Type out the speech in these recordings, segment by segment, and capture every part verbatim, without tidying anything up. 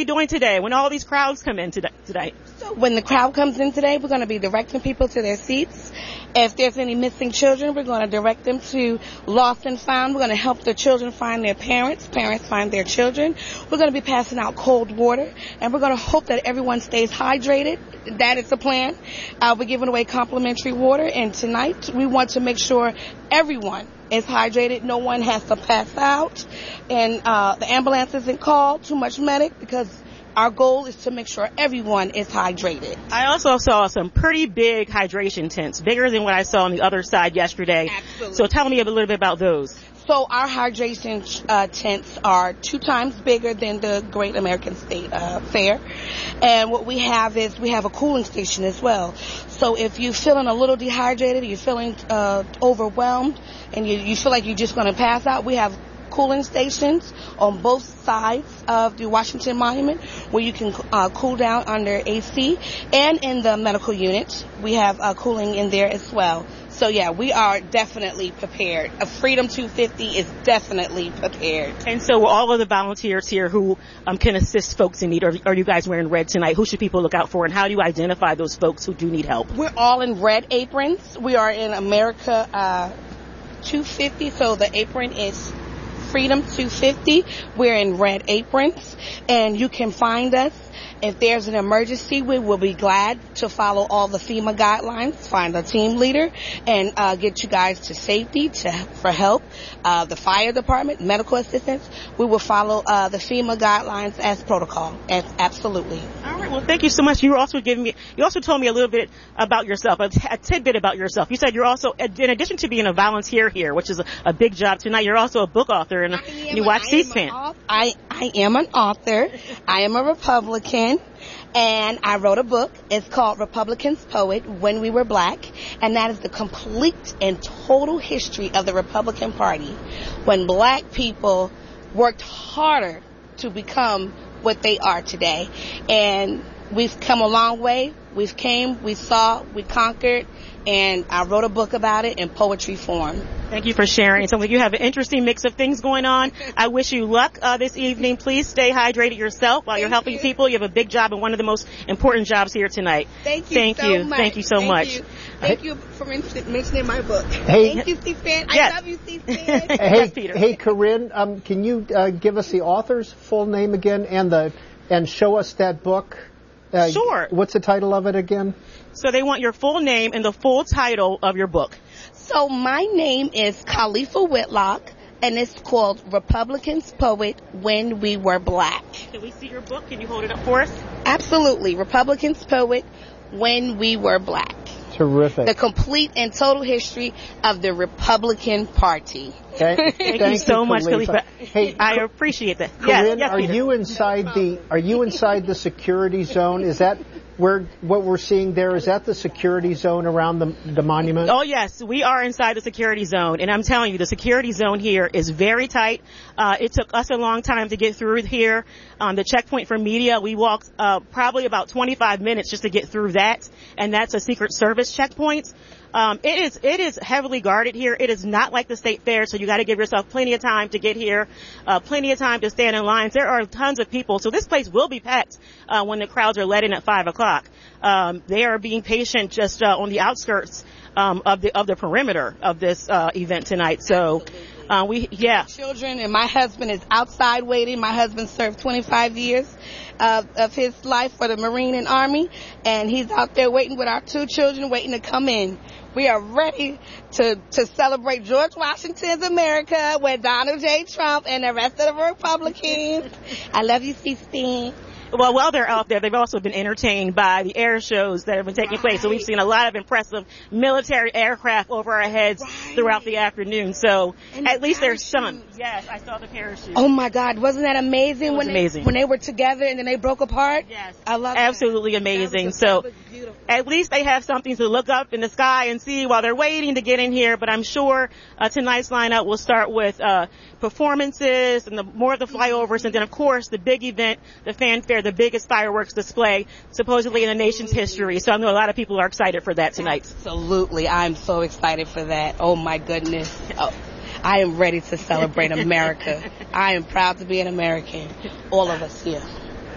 be doing today when all these crowds come in today? today? So when the crowd comes in today, we're going to be directing people to their seats. If there's any missing children, we're going to direct them to Lost and Found. We're going to help the children find their parents, parents find their children. We're going to be passing out cold water, and we're going to hope that everyone stays hydrated. That is the plan. Uh, we're giving away complimentary water, and tonight we want to make sure everyone is hydrated. No one has to pass out, and uh, the ambulance isn't called, too much medic, because our goal is to make sure everyone is hydrated. I also saw some pretty big hydration tents, bigger than what I saw on the other side yesterday. Absolutely. So tell me a little bit about those. So our hydration uh, tents are two times bigger than the Great American State uh, Fair. And what we have is we have a cooling station as well. So if you're feeling a little dehydrated, you're feeling uh, overwhelmed, and you, you feel like you're just going to pass out, we have cooling stations on both sides of the Washington Monument where you can uh, cool down under A C, and in the medical unit we have uh, cooling in there as well. So yeah, we are definitely prepared. A Freedom two fifty is definitely prepared. And so all of the volunteers here who um, can assist folks in need, are, are you guys wearing red tonight? Who should people look out for, and how do you identify those folks who do need help? We're all in red aprons. We are in America uh, two fifty, so the apron is Freedom two fifty. We're in red aprons, and you can find us. If there's an emergency, we will be glad to follow all the FEMA guidelines, find a team leader, and uh, get you guys to safety to for help. Uh, the fire department, medical assistance, we will follow uh, the FEMA guidelines as protocol. As, absolutely. All right. Well, thank you so much. You were also giving me. You also told me a little bit about yourself, a, t- a tidbit about yourself. You said you're also, in addition to being a volunteer here, which is a, a big job tonight, you're also a book author, and you watch C-SPAN. I I am an author. I am a Republican. And I wrote a book. It's called Republicans Poet, When We Were Black. And that is the complete and total history of the Republican Party when black people worked harder to become what they are today. And we've come a long way. We've came, we saw, we conquered, and I wrote a book about it in poetry form. Thank you for sharing. It sounds like you have an interesting mix of things going on. I wish you luck uh, this evening. Please stay hydrated yourself while Thank you're helping you. people. You have a big job and one of the most important jobs here tonight. Thank you Thank so you. much. Thank you so Thank much. You. Thank hey. you for mentioning my book. Hey. Thank you, C-SPAN. I yes. love you, C-SPAN. Hey, yes, Peter. hey, Corinne, um, can you uh, give us the author's full name again and the and show us that book? Uh, Sure. What's the title of it again? So they want your full name and the full title of your book. So my name is Khalifa Whitlock, and it's called Republicans Poet, When We Were Black. Can we see your book? Can you hold it up for us? Absolutely. Republicans Poet, When We Were Black. Terrific. The complete and total history of the Republican Party. Thank, Thank, thank you so you, much, Khalifa. Hey, I appreciate that. Corinne, yes, yes, are Peter. you inside the are you inside the security zone? Is that where what we're seeing there? Is that the security zone around the the monument? Oh yes, we are inside the security zone, and I'm telling you, the security zone here is very tight. Uh, it took us a long time to get through here. Um, the checkpoint for media, we walked uh, probably about twenty-five minutes just to get through that, and that's a Secret Service checkpoint. Um, it is, it is heavily guarded here. It is not like the state fair, so you got to give yourself plenty of time to get here, uh, plenty of time to stand in lines. There are tons of people, so this place will be packed, uh, when the crowds are let in at five o'clock. Um, they are being patient just, uh, on the outskirts, um, of the, of the perimeter of this, uh, event tonight. So, uh, we, yeah. Children, and my husband is outside waiting. My husband served twenty-five years of, of his life for the Marine and Army, and he's out there waiting with our two children, waiting to come in. We are ready to, to celebrate George Washington's America with Donald J. Trump and the rest of the Republicans. I love you, C-SPAN. Well, while they're out there, they've also been entertained by the air shows that have been taking right. place. So we've seen a lot of impressive military aircraft over our heads right. throughout the afternoon. So and at the least there's some. Yes, I saw the parachute. Oh my God, wasn't that amazing? It was when amazing. They, when they were together and then they broke apart? Yes. I love Absolutely that. amazing. That so beautiful. At least they have something to look up in the sky and see while they're waiting to get in here. But I'm sure uh, tonight's lineup will start with uh, performances and the more of the flyovers, and then of course the big event, the fanfare, the biggest fireworks display supposedly in the nation's history. So I know a lot of people are excited for that tonight. Absolutely. I'm so excited for that. Oh my goodness. Oh, I am ready to celebrate America. I am proud to be an American. All of us here.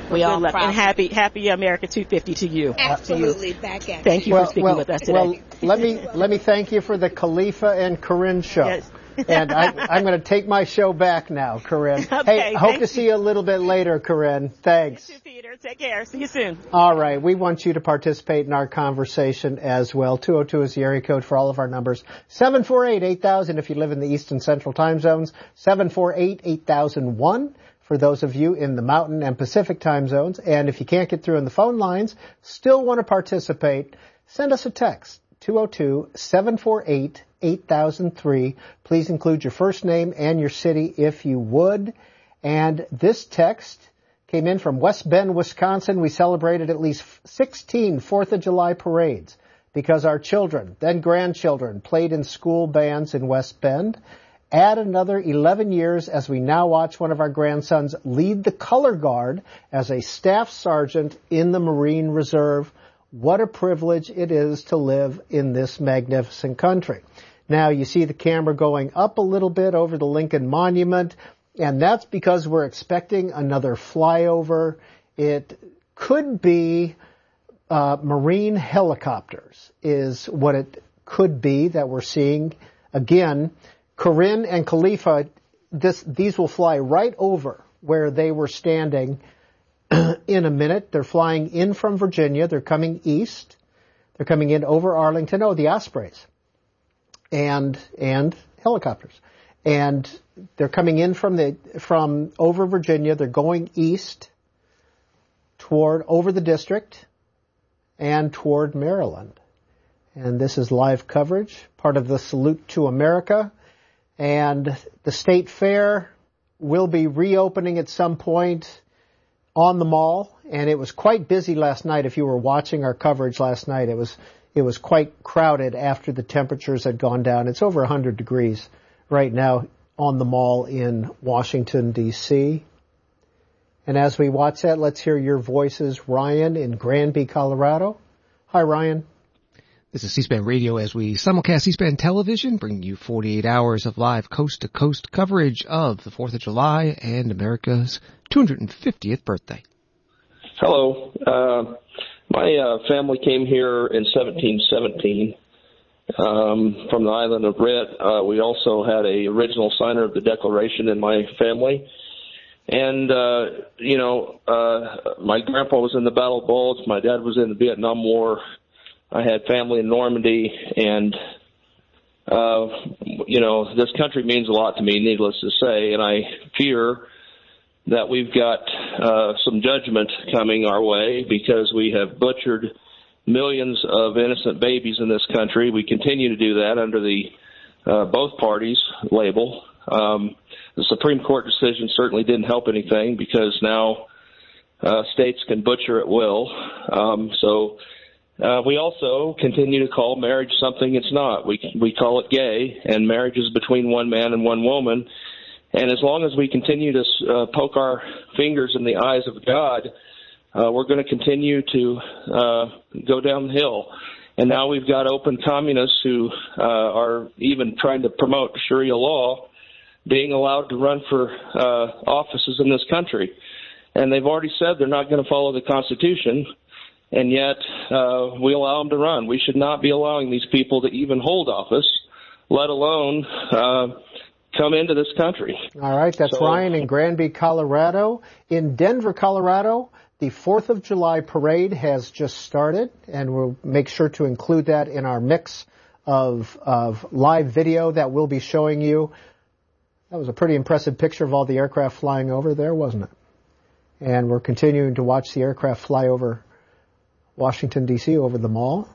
We Good all luck. proud. And happy, happy America two fifty to you. Absolutely. Back at Thank you well, for speaking well, with us today. Well, let me let me thank you for the Khalifa and Corinne show. Yes. And I, I'm going to take my show back now, Corinne. Okay, hey, hope to you. see you a little bit later, Corinne. Thanks. You too, Peter. Take care. See you soon. All right. We want you to participate in our conversation as well. two oh two is the area code for all of our numbers. seven four eight, eight thousand if you live in the East and Central time zones. seven four eight, eight thousand one for those of you in the Mountain and Pacific time zones. And if you can't get through on the phone lines, still want to participate, send us a text. two oh two, seven four eight, eight thousand three. Please include your first name and your city if you would. And this text came in from West Bend, Wisconsin. We celebrated at least sixteen Fourth of July parades because our children, then grandchildren, played in school bands in West Bend. Add another eleven years as we now watch one of our grandsons lead the color guard as a staff sergeant in the Marine Reserve. What a privilege it is to live in this magnificent country. Now, you see the camera going up a little bit over the Lincoln Monument, and that's because we're expecting another flyover. It could be uh, Marine helicopters is what it could be that we're seeing. Again, Corinne and Khalifa, this, these will fly right over where they were standing in a minute. They're flying in from Virginia. They're coming east. They're coming in over Arlington. Oh, the Ospreys. And, and helicopters. And they're coming in from the, from over Virginia. They're going east toward, over the district and toward Maryland. And this is live coverage, part of the Salute to America. And the State Fair will be reopening at some point on the mall, and it was quite busy last night. If you were watching our coverage last night, it was it was quite crowded after the temperatures had gone down. It's over one hundred degrees right now on the mall in Washington, D C And as we watch that, let's hear your voices. Ryan in Granby, Colorado. Hi, Ryan. This is C-SPAN Radio as we simulcast C-SPAN Television, bringing you forty-eight hours of live coast-to-coast coverage of the fourth of July and America's two hundred fiftieth birthday. Hello. Uh, my uh, family came here in seventeen seventeen um, from the island of Rhett. Uh, we also had a original signer of the Declaration in my family. And, uh, you know, uh, my grandpa was in the Battle of Bulge. My dad was in the Vietnam War. I had family in Normandy, and, uh, you know, this country means a lot to me, needless to say, and I fear that we've got uh, some judgment coming our way because we have butchered millions of innocent babies in this country. We continue to do that under the uh, both parties label. Um, the Supreme Court decision certainly didn't help anything because now uh, states can butcher at will. Um, so... Uh, we also continue to call marriage something it's not. We we call it gay, and marriage is between one man and one woman. And as long as we continue to uh, poke our fingers in the eyes of God, uh, we're going to continue to uh, go down the hill. And now we've got open communists who uh, are even trying to promote Sharia law being allowed to run for uh, offices in this country. And they've already said they're not going to follow the Constitution. And yet uh, we allow them to run. We should not be allowing these people to even hold office, let alone uh, come into this country. All right, that's so, Ryan in Granby, Colorado. In Denver, Colorado, the fourth of July parade has just started, and we'll make sure to include that in our mix of, of live video that we'll be showing you. That was a pretty impressive picture of all the aircraft flying over there, wasn't it? And we're continuing to watch the aircraft fly over Washington, D C, over the mall.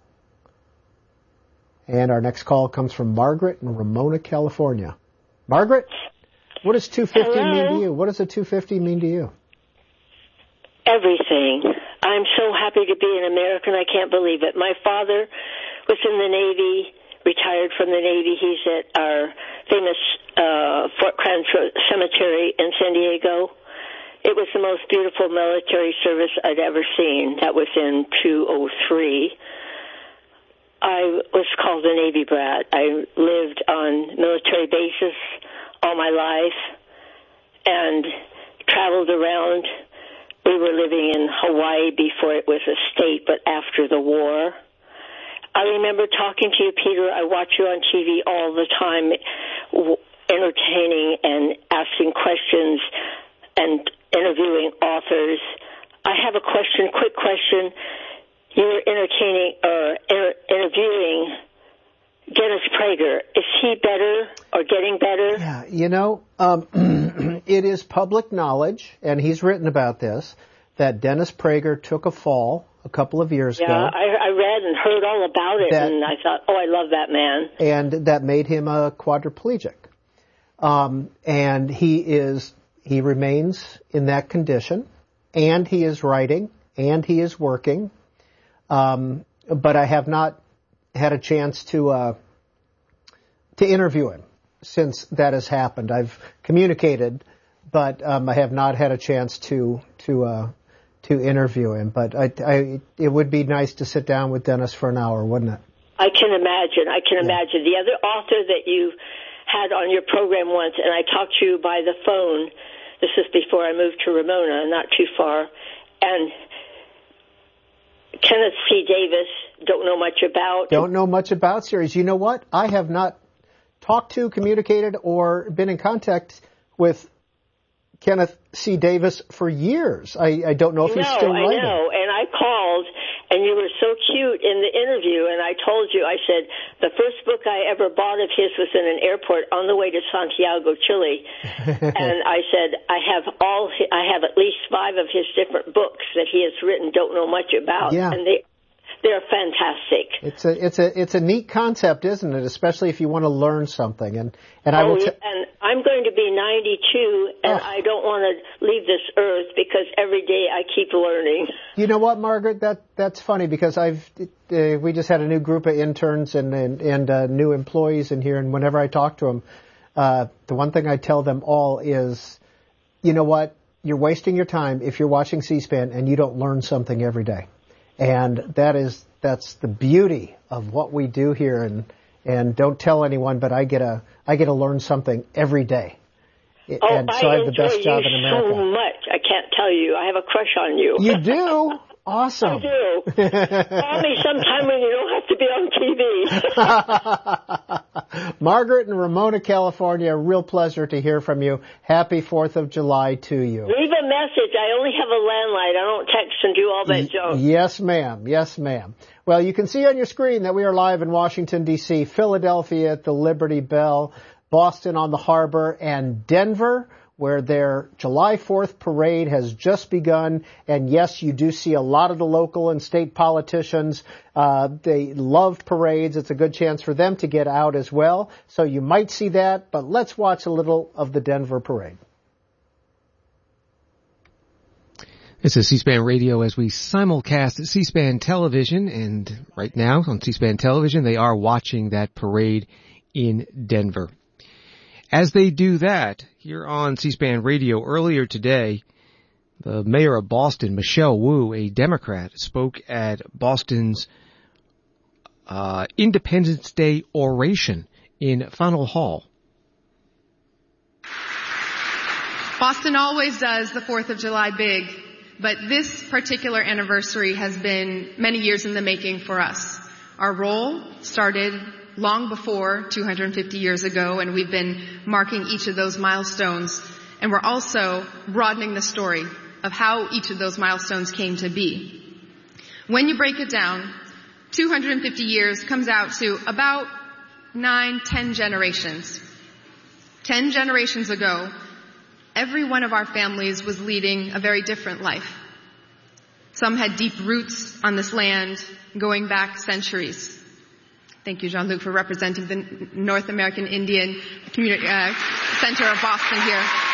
And our next call comes from Margaret in Ramona, California. Margaret, what does two fifty Hello? mean to you? What does a two fifty mean to you? Everything. I'm so happy to be an American. I can't believe it. My father was in the Navy, retired from the Navy. He's at our famous uh, Fort Crans Cemetery in San Diego. It was the most beautiful military service I'd ever seen. That was in two oh three. I was called a Navy brat. I lived on military bases all my life and traveled around we were living in Hawaii before it was a state, but after the war. I remember talking to you, Peter. I watch you on T V all the time, entertaining and asking questions and interviewing authors. I have a question, quick question. You were entertaining or inter- interviewing Dennis Prager. Is he better or getting better? Yeah, you know, um, it is public knowledge, and he's written about this, that Dennis Prager took a fall a couple of years yeah, ago. Yeah, I, I read and heard all about it, that, and I thought, oh, I love that man. And that made him a quadriplegic. Um, and he is, he remains in that condition, and he is writing, and he is working. Um, but I have not had a chance to, uh, to interview him since that has happened. I've communicated, but, um, I have not had a chance to, to, uh, to interview him. But I, I, it would be nice to sit down with Dennis for an hour, wouldn't it? I can imagine. I can yeah. imagine. The other author that you had on your program once, and I talked to you by the phone. This is before I moved to Ramona, not too far. And Kenneth C. Davis, don't know much about. Don't know much about series. You know what? I have not talked to, communicated, or been in contact with Kenneth C. Davis for years. I, I don't know if no, he's still writing. I know, and I called, and you were so cute in the interview, and I told you, I said, the first book I ever bought of his was in an airport on the way to Santiago, Chile, and I said, I have all, I have at least five of his different books that he has written, don't know much about, yeah. and they They're fantastic. It's a it's a it's a neat concept, isn't it? Especially if you want to learn something. And and I oh, will. T- and I'm going to be ninety-two, and oh. I don't want to leave this earth because every day I keep learning. You know what, Margaret? That that's funny because I've uh, we just had a new group of interns and and, and uh, new employees in here, and whenever I talk to them, uh, the one thing I tell them all is, you know what? You're wasting your time if you're watching C-SPAN and you don't learn something every day. And that is, that's the beauty of what we do here. And, and don't tell anyone, but I get a, I get to learn something every day. Oh, and so I, I have the best job in you America. so much. I can't tell you. I have a crush on you. You do? Awesome. I do. Call me sometime when you don't have to be on T V. Margaret in Ramona, California, a real pleasure to hear from you. Happy fourth of July to you. Leave a message. I only have a landline. I don't text and do all that junk. Yes, ma'am. Yes, ma'am. Well, you can see on your screen that we are live in Washington, D C, Philadelphia at the Liberty Bell, Boston on the Harbor, and Denver, where their July fourth parade has just begun. And yes, you do see a lot of the local and state politicians. Uh, they loved parades. It's a good chance for them to get out as well. So you might see that, but let's watch a little of the Denver parade. This is C-SPAN Radio as we simulcast C-SPAN Television. And right now on C-SPAN Television, they are watching that parade in Denver. As they do that, here on C-SPAN Radio earlier today, the mayor of Boston, Michelle Wu, a Democrat, spoke at Boston's uh, Independence Day oration in Faneuil Hall. Boston always does the fourth of July big, but this particular anniversary has been many years in the making for us. Our role started long before two hundred fifty years ago, and we've been marking each of those milestones. And we're also broadening the story of how each of those milestones came to be. When you break it down, two hundred fifty years comes out to about nine, ten generations. Ten generations ago, every one of our families was leading a very different life. Some had deep roots on this land going back centuries. Thank you, Jean-Luc, for representing the North American Indian Community uh, Center of Boston here.